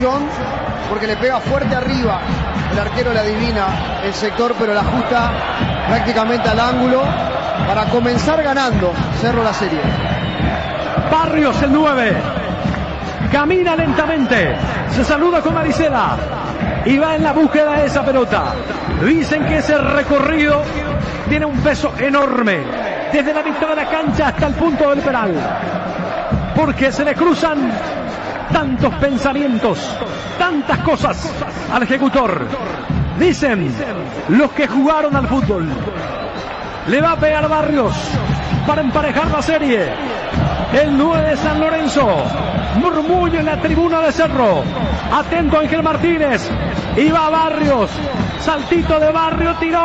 porque le pega fuerte arriba. El arquero le adivina el sector, pero la ajusta prácticamente al ángulo para comenzar ganando Cerro la serie. Barrios, el 9, camina lentamente, se saluda con Marisela y va en la búsqueda de esa pelota. Dicen que ese recorrido tiene un peso enorme, desde la mitad de la cancha hasta el punto del penal, porque se le cruzan tantos pensamientos, tantas cosas al ejecutor. Dicen los que jugaron al fútbol, le va a pegar Barrios para emparejar la serie. El 9 de San Lorenzo, murmullo en la tribuna de Cerro. Atento Ángel Martínez, y va Barrios, saltito de Barrio, tiró,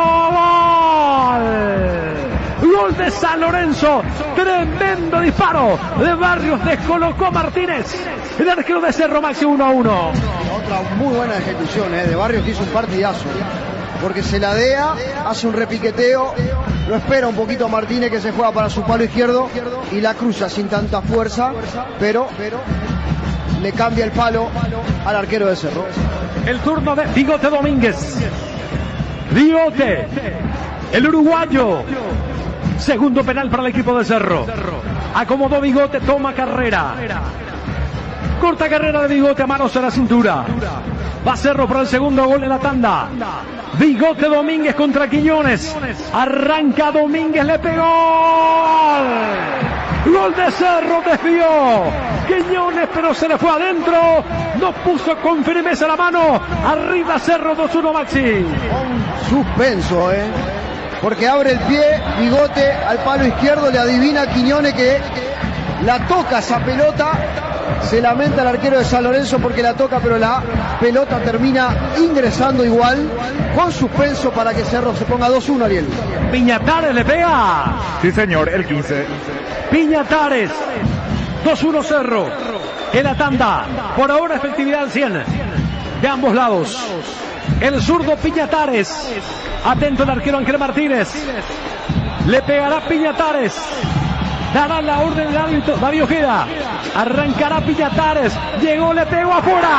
gol. Gol de San Lorenzo, tremendo disparo de Barrios, descolocó a Martínez, el arquero de Cerro. Maxi, 1-1. Otra muy buena ejecución de Barrios, que hizo un partidazo, porque se ladea, hace un repiqueteo, lo espera un poquito a Martínez, que se juega para su palo izquierdo y la cruza sin tanta fuerza, pero le cambia el palo al arquero de Cerro. El turno de Bigote Domínguez. Bigote, el uruguayo. Segundo penal para el equipo de Cerro. Acomodó Bigote, toma carrera. Corta carrera de Bigote, a manos en la cintura. Va Cerro por el segundo gol en la tanda. Bigote Domínguez contra Quiñones. Arranca Domínguez, le pegó. Gol de Cerro, desvió Quiñones, pero se le fue adentro. No puso con firmeza la mano. Arriba Cerro, 2-1 Maxi. Con suspenso, porque abre el pie Bigote al palo izquierdo, le adivina a Quiñones que la toca esa pelota. Se lamenta el arquero de San Lorenzo porque la toca, pero la pelota termina ingresando igual, con suspenso para que Cerro se ponga 2-1, Ariel. Piñatares le pega. Sí, señor, el 15. Piñatares, 2-1 Cerro. En la tanda, por ahora efectividad al 100 de ambos lados. El zurdo Piñatares. Atento el arquero Ángel Martínez. Le pegará Piñatares. Dará la orden del árbitro David Ojeda. Arrancará Piñatares. Llegó, le pegó afuera.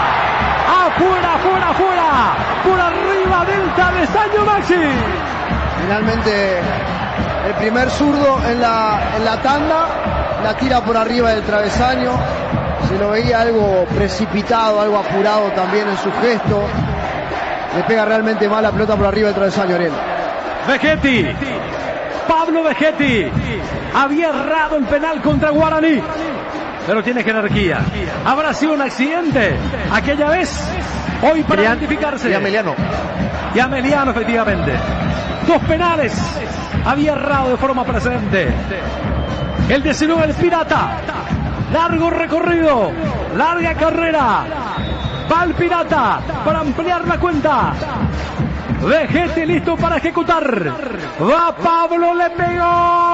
Afuera. Por arriba del travesaño Maxi. Finalmente el primer zurdo en la tanda. La tira por arriba del travesaño. Se lo veía algo precipitado, algo apurado también en su gesto. Le pega realmente mal la pelota por arriba del travesaño, Ariel. Vegetti. Pablo Vegetti había errado el penal contra Guaraní, pero tiene jerarquía. ¿Habrá sido un accidente aquella vez? Hoy para identificarse. Y Ameliano, efectivamente. 2 penales había errado de forma precedente. El 19, el Pirata. Largo recorrido, larga carrera. Va el Pirata para ampliar la cuenta. Vegetti listo para ejecutar. Va Pablo, le pegó.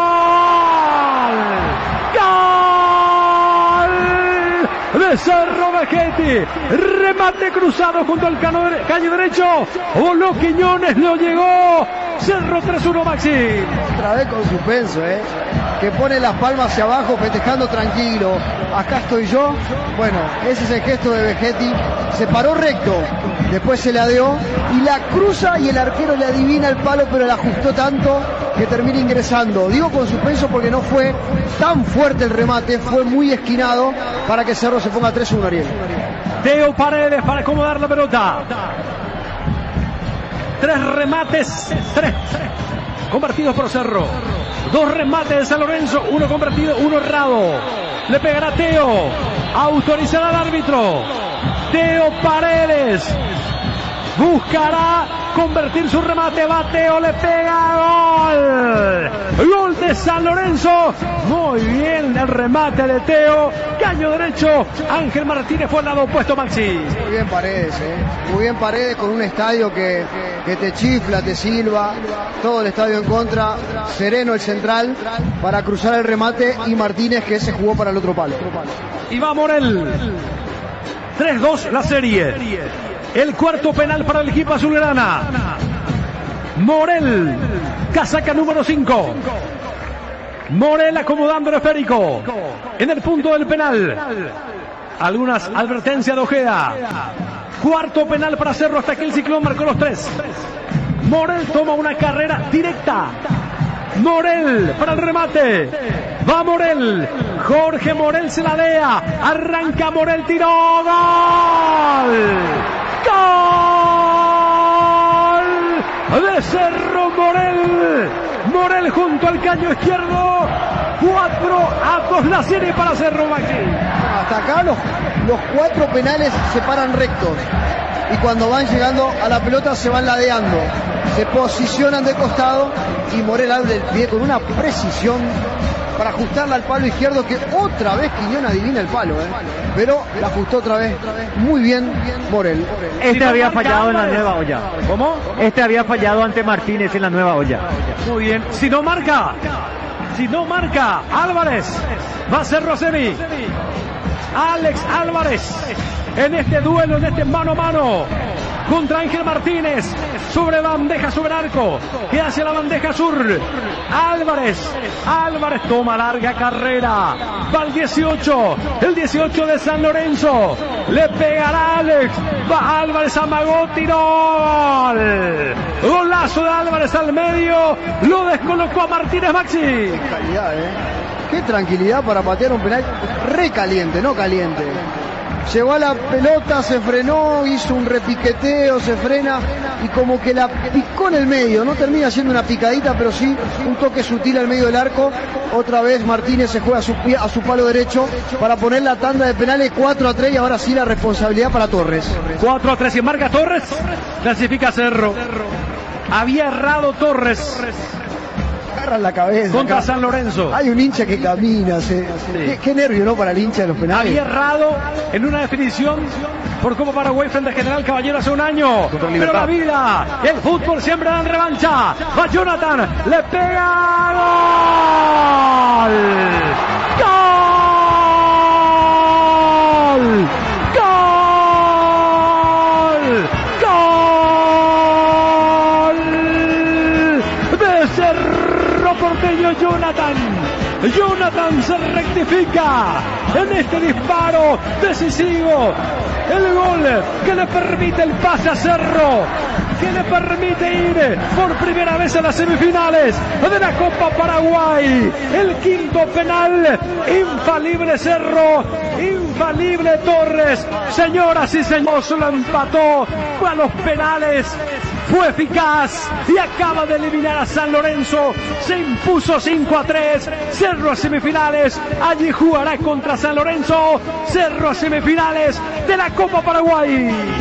¡Gol! De Cerro Vegetti. Remate cruzado junto al caño derecho. Voló Quiñones, lo llegó. Cerro 3-1 Maxi. Otra vez con suspenso, que pone las palmas hacia abajo festejando tranquilo. Acá estoy yo. Bueno, ese es el gesto de Vegetti. Se paró recto, después se ladeó y la cruza, y el arquero le adivina el palo, pero la ajustó tanto que termina ingresando. Digo con suspenso porque no fue tan fuerte el remate, fue muy esquinado para que Cerro se ponga 3-1, Ariel. Teo Paredes para acomodar la pelota. 3 remates, 3 convertidos por Cerro. 2 remates de San Lorenzo, 1 convertido, 1 errado. Le pegará Teo. Autorizará al árbitro. Teo Paredes buscará convertir su remate. Va Teo, le pega. Gol. Gol de San Lorenzo. Muy bien el remate de Teo. Caño derecho. Ángel Martínez fue al lado opuesto, Maxi. Muy bien Paredes, muy bien Paredes, con un estadio que te chifla, te silba. Todo el estadio en contra. Sereno el central para cruzar el remate, y Martínez, que se jugó para el otro palo. Y va Morel. 3-2 la serie. El cuarto penal para el equipo azulgrana. Morel, casaca número 5. Morel acomodando el esférico en el punto del penal. algunas advertencias de Ojeda. Cuarto penal para Cerro hasta que el Ciclón marcó los 3. Morel toma una carrera directa. Morel para el remate. Va Morel. Jorge Morel se la lea. Arranca Morel, tiró. ¡Gol! ¡Gol! De Cerro Morel. Morel junto al caño izquierdo. 4-2 la serie para Cerro, Maxi. Hasta acá los 4 penales se paran rectos. Y cuando van llegando a la pelota se van ladeando. Se posicionan de costado y Morel abre el pie con una precisión para ajustarla al palo izquierdo, que otra vez Quiñón adivina el palo, pero la ajustó otra vez muy bien Morel. Este había fallado en la nueva olla. ¿Cómo? Este había fallado ante Martínez en la nueva olla. Muy bien. Si no marca Álvarez, va a ser Rosemi. Alex Álvarez en este duelo, en este mano a mano contra Ángel Martínez, sobre bandeja, sobre arco, que hace la bandeja sur. Álvarez toma larga carrera, va al 18, el 18 de San Lorenzo, le pegará Alex, va Álvarez, amagó, tiró, golazo de Álvarez al medio, lo descolocó a Martínez, Maxi. Qué calidad, qué tranquilidad para patear un penal recaliente, no caliente. Llegó a la pelota, se frenó, hizo un repiqueteo, se frena y como que la picó en el medio. No termina siendo una picadita, pero sí un toque sutil al medio del arco. Otra vez Martínez se juega a su palo derecho para poner la tanda de penales 4-3 y ahora sí la responsabilidad para Torres. 4-3 y marca Torres, clasifica Cerro. Había errado Torres. Agarran la cabeza contra acá. San Lorenzo. Hay un hincha que camina. Qué nervio, ¿no? Para el hincha de los penales. Había errado en una definición por Copa Paraguay frente a General Caballero hace un año. Pero la vida, el fútbol siempre da en revancha. Va Jonathan, le pega. ¡Gol! ¡Gol! Porteño Jonathan se rectifica en este disparo decisivo, el gol que le permite el pase a Cerro, que le permite ir por primera vez a las semifinales de la Copa Paraguay. El quinto penal, infalible Cerro, infalible Torres. Señoras y señores, lo empató, fue a los penales, fue eficaz y acaba de eliminar a San Lorenzo. Se impuso 5-3. Cerro a semifinales. Allí jugará contra San Lorenzo. Cerro a semifinales de la Copa Paraguay.